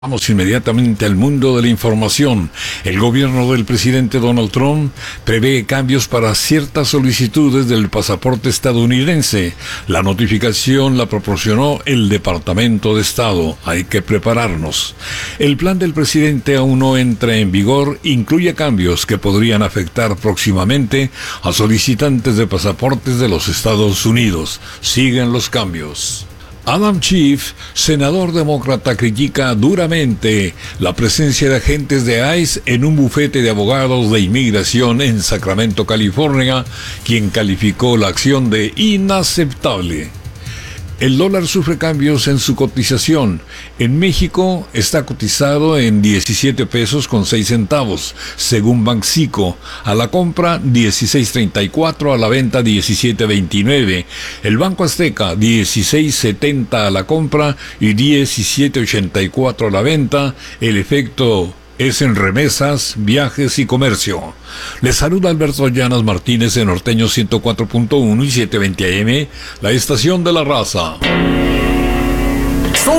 Vamos inmediatamente al mundo de la información. El gobierno del presidente Donald Trump prevé cambios para ciertas solicitudes del pasaporte estadounidense. La notificación la proporcionó el Departamento de Estado. Hay que prepararnos. El plan del presidente aún no entra en vigor, incluye cambios que podrían afectar próximamente a solicitantes de pasaportes de los Estados Unidos. Siguen los cambios. Adam Schiff, senador demócrata, critica duramente la presencia de agentes de ICE en un bufete de abogados de inmigración en Sacramento, California, quien calificó la acción de inaceptable. El dólar sufre cambios en su cotización. En México está cotizado en 17 pesos con 6 centavos, según Banxico. A la compra 16.34, a la venta 17.29. El Banco Azteca 16.70 a la compra y 17.84 a la venta. El efecto es en remesas, viajes y comercio. Les saluda Alberto Llanas Martínez en Norteño 104.1 y 720 AM, la estación de la raza.